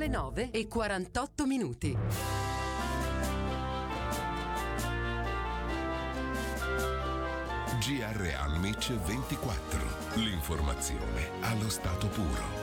ore 9:48. GR Anmic 24. L'informazione allo stato puro.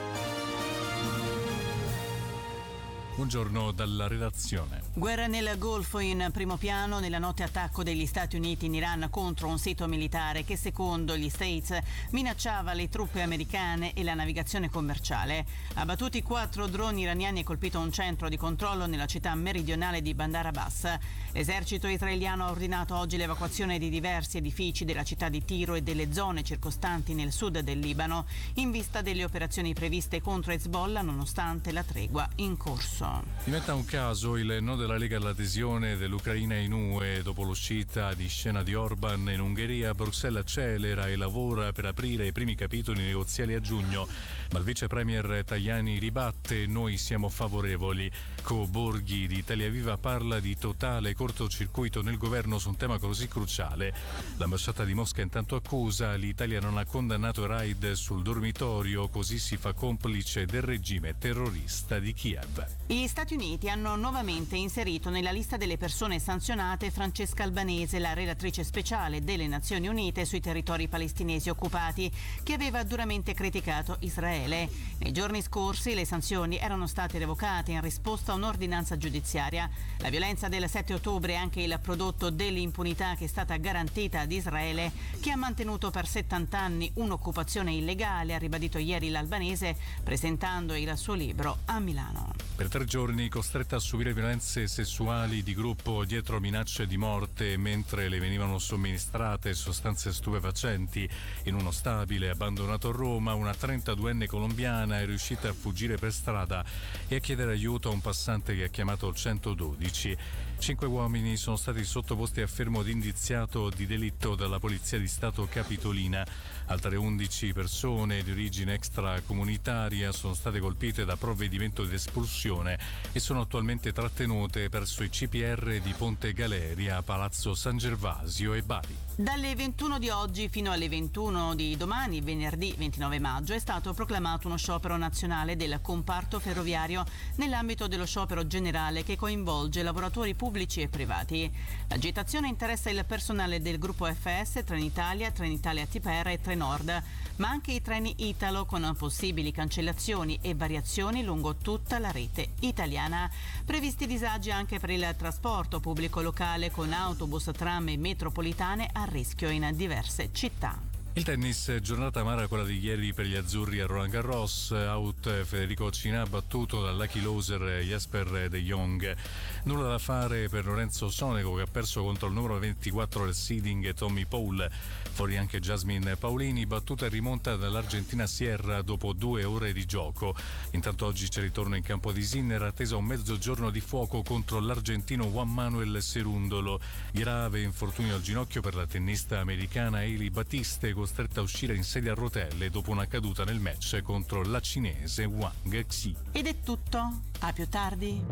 Buongiorno dalla redazione. Guerra nel Golfo in primo piano nella notte attacco degli Stati Uniti in Iran contro un sito militare che secondo gli States minacciava le truppe americane e la navigazione commerciale. Abbattuti 4 droni iraniani e colpito un centro di controllo nella città meridionale di Bandar Abbas. L'esercito israeliano ha ordinato oggi l'evacuazione di diversi edifici della città di Tiro e delle zone circostanti nel sud del Libano in vista delle operazioni previste contro Hezbollah nonostante la tregua in corso. Diventa un caso il no della Lega all'adesione dell'Ucraina in UE dopo l'uscita di scena di Orban in Ungheria. Bruxelles accelera e lavora per aprire i primi capitoli negoziali a giugno, ma il vice premier Tajani ribatte: noi siamo favorevoli. Borghi di Italia Viva parla di totale cortocircuito nel governo su un tema così cruciale. L'ambasciata di Mosca intanto accusa: l'Italia non ha condannato il raid sul dormitorio, così si fa complice del regime terrorista di Kiev. Gli Stati Uniti hanno nuovamente inserito nella lista delle persone sanzionate Francesca Albanese, la relatrice speciale delle Nazioni Unite sui territori palestinesi occupati, che aveva duramente criticato Israele. Nei giorni scorsi le sanzioni erano state revocate in risposta a un'ordinanza giudiziaria. La violenza del 7 ottobre è anche il prodotto dell'impunità che è stata garantita ad Israele, che ha mantenuto per 70 anni un'occupazione illegale, ha ribadito ieri l'Albanese presentando il suo libro a Milano. Per 3 giorni costretta a subire violenze sessuali di gruppo dietro minacce di morte mentre le venivano somministrate sostanze stupefacenti in uno stabile abbandonato a Roma, una 32enne colombiana è riuscita a fuggire per strada e a chiedere aiuto a un passante che ha chiamato il 112. 5 uomini sono stati sottoposti a fermo d'indiziato di delitto dalla Polizia di Stato Capitolina. Altre 11 persone di origine extracomunitaria sono state colpite da provvedimento di espulsione e sono attualmente trattenute presso i CPR di Ponte Galeria, Palazzo San Gervasio e Bari. Dalle 21 di oggi fino alle 21 di domani, venerdì 29 maggio, è stato proclamato uno sciopero nazionale del comparto ferroviario nell'ambito dello sciopero generale che coinvolge lavoratori pubblici e privati. L'agitazione interessa il personale del gruppo FS, Trenitalia, Trenitalia TPR e Trenord, ma anche i treni Italo con possibili cancellazioni e variazioni lungo tutta la rete italiana. Previsti disagi anche per il trasporto pubblico locale con autobus, tram e metropolitane a rischio in diverse città. Il tennis, giornata amara quella di ieri per gli azzurri a Roland Garros. Out Federico Cina battuto dal lucky loser Jesper de Jong. Nulla da fare per Lorenzo Sonego che ha perso contro il numero 24 del seeding Tommy Paul. Fuori anche Jasmine Paolini, battuta e rimonta dall'Argentina Sierra dopo 2 ore di gioco. Intanto oggi c'è ritorno in campo di Sinner, attesa un mezzogiorno di fuoco contro l'argentino Juan Manuel Cerundolo. Grave infortunio al ginocchio per la tennista americana Hailey Batiste, costretta a uscire in sedia a rotelle dopo una caduta nel match contro la cinese Wang Xi. Ed è tutto, a più tardi.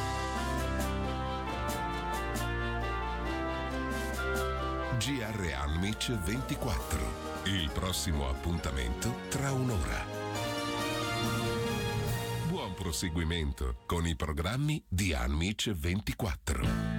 GR Anmic 24. Il prossimo appuntamento tra un'ora. Buon proseguimento con i programmi di Anmic 24.